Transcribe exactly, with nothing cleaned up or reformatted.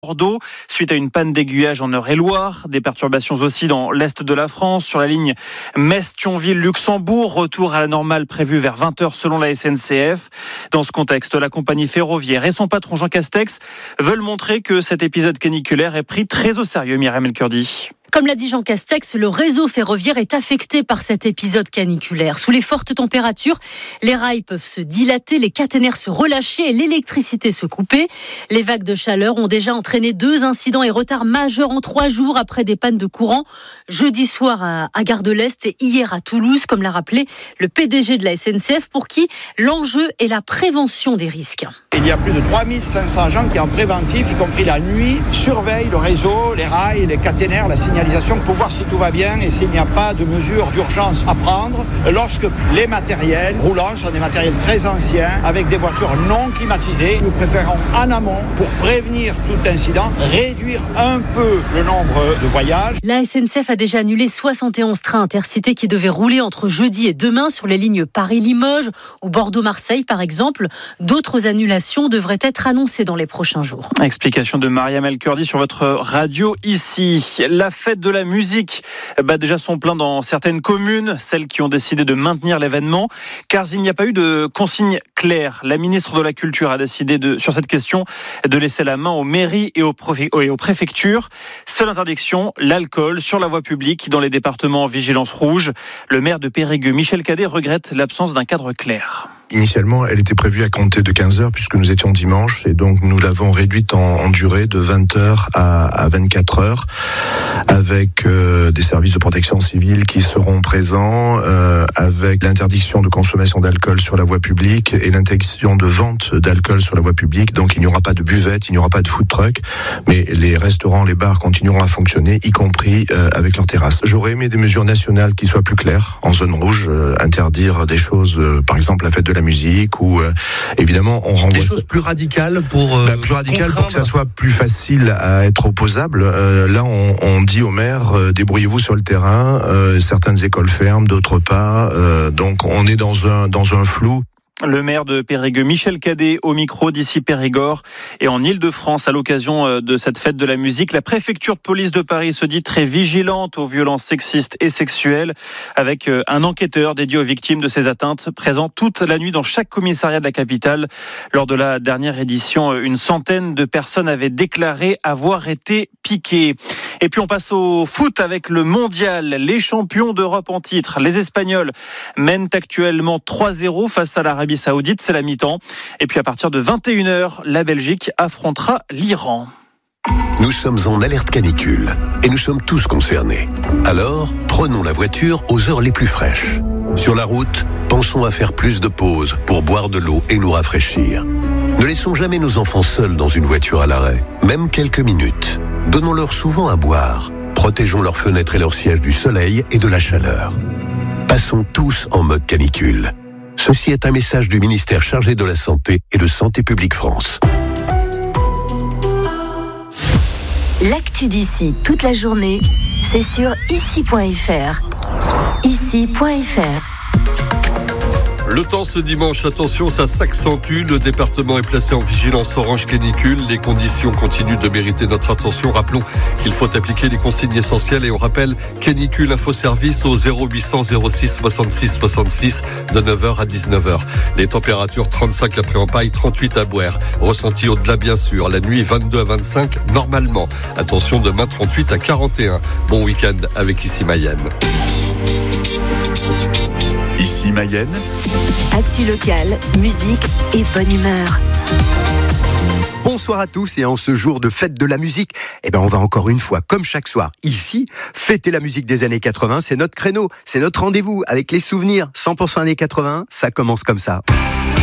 Bordeaux, suite à une panne d'aiguillage en Eure-et-Loire, des perturbations aussi dans l'est de la France, sur la ligne Metz-Thionville-Luxembourg, retour à la normale prévu vers vingt heures selon la S N C F. Dans ce contexte, la compagnie ferroviaire et son patron Jean Castex veulent montrer que cet épisode caniculaire est pris très au sérieux, Myriam El-Kurdi. Comme l'a dit Jean Castex, le réseau ferroviaire est affecté par cet épisode caniculaire. Sous les fortes températures, les rails peuvent se dilater, les caténaires se relâcher et l'électricité se couper. Les vagues de chaleur ont déjà entraîné deux incidents et retards majeurs en trois jours après des pannes de courant. Jeudi soir à, à Gare de l'Est et hier à Toulouse, comme l'a rappelé le P D G de la S N C F, pour qui l'enjeu est la prévention des risques. Il y a plus de trois mille cinq cents agents qui en préventif, y compris la nuit, surveillent le réseau, les rails, les caténaires, la signalisation, pour voir si tout va bien et s'il n'y a pas de mesures d'urgence à prendre lorsque les matériels roulants sont des matériels très anciens avec des voitures non climatisées. Nous préférons en amont, pour prévenir tout incident, réduire un peu le nombre de voyages. La S N C F a déjà annulé soixante et onze trains intercités qui devaient rouler entre jeudi et demain sur les lignes Paris-Limoges ou Bordeaux-Marseille par exemple. D'autres annulations devraient être annoncées dans les prochains jours. Explication de Myriam El-Kurdi sur votre radio ici. La fête de la musique bat déjà son plein dans certaines communes, celles qui ont décidé de maintenir l'événement, car il n'y a pas eu de consigne claire. La ministre de la Culture a décidé de, sur cette question de laisser la main aux mairies et aux, profé- et aux préfectures. Seule interdiction, l'alcool sur la voie publique dans les départements en vigilance rouge. Le maire de Périgueux, Michel Cadet, regrette l'absence d'un cadre clair. Initialement, elle était prévue à compter de quinze heures puisque nous étions dimanche et donc nous l'avons réduite en, en durée de vingt heures à, à vingt-quatre heures avec euh, des services de protection civile qui seront présents, euh, avec l'interdiction de consommation d'alcool sur la voie publique et l'interdiction de vente d'alcool sur la voie publique. Donc il n'y aura pas de buvette, il n'y aura pas de food truck, mais les restaurants, les bars continueront à fonctionner, y compris euh, avec leurs terrasses. J'aurais aimé des mesures nationales qui soient plus claires en zone rouge, euh, interdire des choses, euh, par exemple la fête de la musique ou euh, évidemment on renvoie des choses plus radicales pour euh, bah, plus radicales pour que ça soit plus facile à être opposable. Euh, là on, on dit aux maires euh, débrouillez-vous sur le terrain. Euh, certaines écoles ferment, d'autres pas. Euh, donc on est dans un dans un flou. Le maire de Périgueux, Michel Cadet, au micro d'ici Périgord. Et en Ile-de-France, à l'occasion de cette fête de la musique, la préfecture de police de Paris se dit très vigilante aux violences sexistes et sexuelles, avec un enquêteur dédié aux victimes de ces atteintes, présent toute la nuit dans chaque commissariat de la capitale. Lors de la dernière édition, une centaine de personnes avaient déclaré avoir été piquées. Et puis on passe au foot avec le mondial. Les champions d'Europe en titre, les Espagnols, mènent actuellement trois zéro face à l'Arabie Saoudite, c'est la mi-temps. Et puis à partir de vingt et une heures, la Belgique affrontera l'Iran. Nous sommes en alerte canicule et nous sommes tous concernés. Alors, prenons la voiture aux heures les plus fraîches. Sur la route, pensons à faire plus de pauses pour boire de l'eau et nous rafraîchir. Ne laissons jamais nos enfants seuls dans une voiture à l'arrêt, même quelques minutes. Donnons-leur souvent à boire. Protégeons leurs fenêtres et leurs sièges du soleil et de la chaleur. Passons tous en mode canicule. Ceci est un message du ministère chargé de la Santé et de Santé publique France. L'actu d'ici toute la journée, c'est sur ici point f r. ici point f r. Le temps ce dimanche, attention, ça s'accentue. Le département est placé en vigilance orange canicule. Les conditions continuent de mériter notre attention. Rappelons qu'il faut appliquer les consignes essentielles et on rappelle canicule info service au zéro huit cents zéro six soixante-six soixante-six de neuf heures à dix-neuf heures. Les températures trente-cinq à Pré-en-Paille, trente-huit à Bouer. Ressenti au-delà bien sûr. La nuit vingt-deux à vingt-cinq normalement. Attention demain trente-huit à quarante et un. Bon week-end avec Ici Mayenne. Ici Mayenne. Actu locale, musique et bonne humeur. Bonsoir à tous et en ce jour de fête de la musique, eh ben on va encore une fois, comme chaque soir, ici, fêter la musique des années quatre-vingts. C'est notre créneau, c'est notre rendez-vous avec les souvenirs cent pour cent années quatre-vingts. Ça commence comme ça.